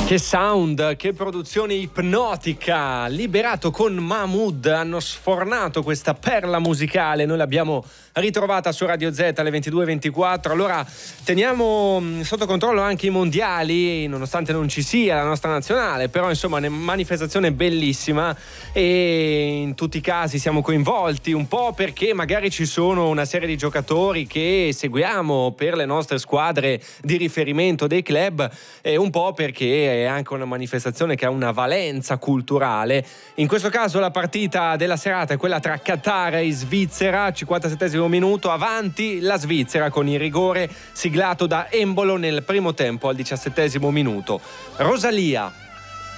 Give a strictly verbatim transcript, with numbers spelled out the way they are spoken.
Che sound, che produzione ipnotica. Liberato con Mahmood hanno sfornato questa perla musicale. Noi l'abbiamo ritrovata su Radio Z alle ventidue e ventiquattro. Allora teniamo sotto controllo anche i mondiali, nonostante non ci sia la nostra nazionale, però insomma una manifestazione bellissima e in tutti i casi siamo coinvolti, un po' perché magari ci sono una serie di giocatori che seguiamo per le nostre squadre di riferimento dei club, e un po' perché è anche una manifestazione che ha una valenza culturale. In questo caso la partita della serata è quella tra Qatar e Svizzera, cinquantasettesimo minuto, avanti la Svizzera con il rigore siglato da Embolo nel primo tempo al diciassettesimo minuto. Rosalia.